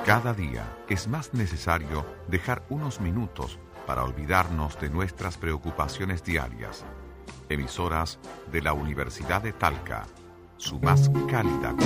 Cada día es más necesario dejar unos minutos para olvidarnos de nuestras preocupaciones diarias. Emisoras de la Universidad de Talca, su más cálida